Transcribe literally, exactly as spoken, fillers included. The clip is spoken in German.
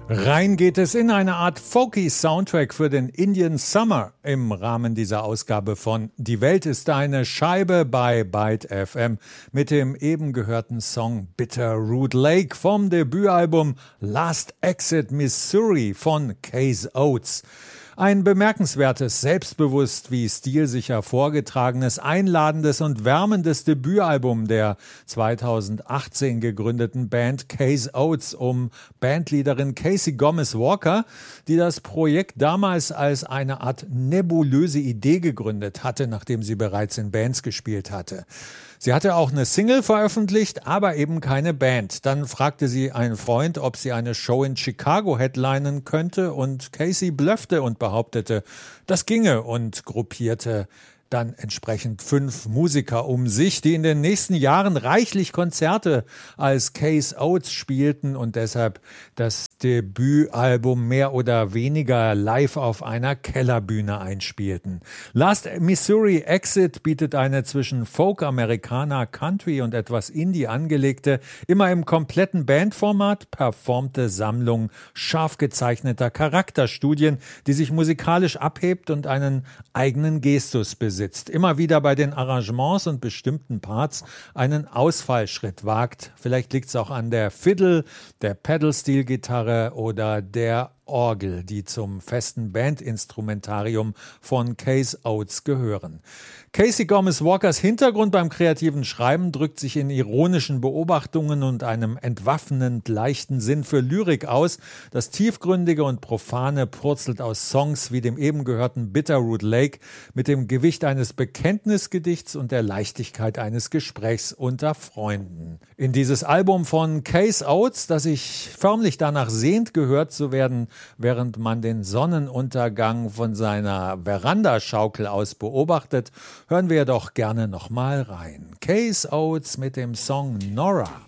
Rein geht es in eine Art folky Soundtrack für den Indian Summer im Rahmen dieser Ausgabe von Die Welt ist eine Scheibe bei Byte F M mit dem eben gehörten Song Bitterroot Lake vom Debütalbum Last Exit Missouri von Case Oates. Ein bemerkenswertes, selbstbewusst wie stilsicher vorgetragenes, einladendes und wärmendes Debütalbum der zweitausendachtzehn gegründeten Band Case Oates um Bandleaderin Casey Gomez Walker, die das Projekt damals als eine Art nebulöse Idee gegründet hatte, nachdem sie bereits in Bands gespielt hatte. Sie hatte auch eine Single veröffentlicht, aber eben keine Band. Dann fragte sie einen Freund, ob sie eine Show in Chicago headlinen könnte, und Casey bluffte und behauptete, das ginge, und gruppierte dann entsprechend fünf Musiker um sich, die in den nächsten Jahren reichlich Konzerte als Case Oates spielten und deshalb das Debütalbum mehr oder weniger live auf einer Kellerbühne einspielten. Last Missouri Exit bietet eine zwischen Folk, Amerikaner, Country und etwas Indie angelegte, immer im kompletten Bandformat performte Sammlung scharf gezeichneter Charakterstudien, die sich musikalisch abhebt und einen eigenen Gestus besitzt. Sitzt, immer wieder bei den Arrangements und bestimmten Parts einen Ausfallschritt wagt. Vielleicht liegt es auch an der Fiddle, der Pedal-Steel-Gitarre oder der Orgel, die zum festen Bandinstrumentarium von Case Oates gehören. Casey Gomez Walkers Hintergrund beim kreativen Schreiben drückt sich in ironischen Beobachtungen und einem entwaffnend leichten Sinn für Lyrik aus. Das Tiefgründige und Profane purzelt aus Songs wie dem eben gehörten Bitterroot Lake mit dem Gewicht eines Bekenntnisgedichts und der Leichtigkeit eines Gesprächs unter Freunden. In dieses Album von Case Oates, das sich förmlich danach sehnt, gehört zu werden, während man den Sonnenuntergang von seiner Verandaschaukel aus beobachtet, hören wir doch gerne nochmal rein. Case Oates mit dem Song Nora.